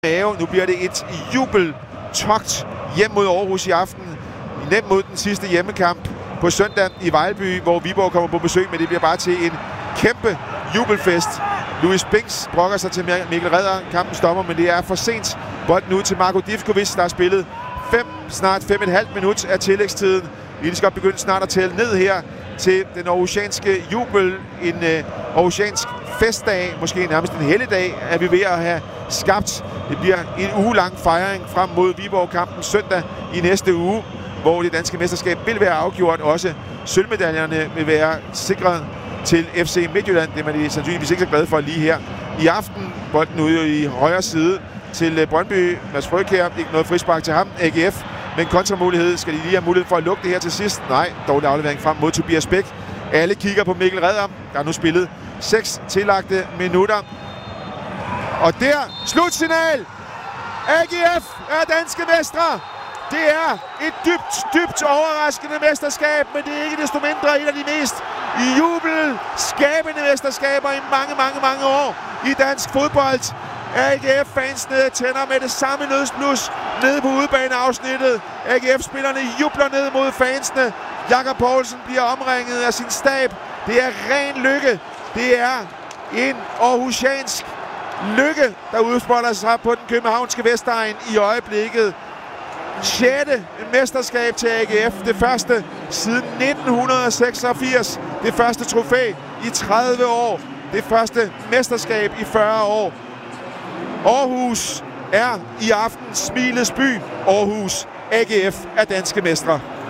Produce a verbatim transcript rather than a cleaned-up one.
Nu bliver det et jubeltogt hjem mod Aarhus i aften. Nemt mod den sidste hjemmekamp på søndag i Vejlby, hvor Viborg kommer på besøg, men det bliver bare til en kæmpe jubelfest. Louis Binks brokker sig til Mikkel Redder. Kampen stopper, men det er for sent. Bolden ud til Marko Divkovic, der har spillet fem, snart fem og et halvt minut af tillægstiden. Vi skal begynde snart at tælle ned her til den aarhusianske jubel. En uh, aarhusiansk festdag, måske nærmest en helligdag, er vi ved at have skabt. Det bliver en ugelang fejring frem mod Viborg-kampen søndag i næste uge, hvor det danske mesterskab vil være afgjort. Også sølvmedaljerne vil være sikret til F C Midtjylland. Det er man sandsynligvis ikke så glad for lige her i aften. Bolden ude i højre side til Brøndby. Mads Frøkjær, ikke noget frispark til ham. A G F med en kontramulighed. Skal de lige have mulighed for at lukke det her til sidst? Nej, dårlig aflevering frem mod Tobias Bæk. Alle kigger på Mikkel Redder. Der er nu spillet seks tillagte minutter. Og der, slutsignal! A G F er danske mestre! Det er et dybt, dybt overraskende mesterskab, men det er ikke desto mindre et af de mest jubelskabende mesterskaber i mange, mange, mange år i dansk fodbold. A G F-fansene tænder med det samme nødsblus nede på udebaneafsnittet. A G F-spillerne jubler ned mod fansene. Jakob Poulsen bliver omringet af sin stab. Det er ren lykke. Det er en aarhusiansk lykke, der udspørger sig på den københavnske Vestegn i øjeblikket. Sjette mesterskab til A G F. Det første siden nitten seksogfirs. Det første trofæ i tredive år. Det første mesterskab i fyrre år. Aarhus er i aften smilets by. Aarhus, A G F er danske mestre.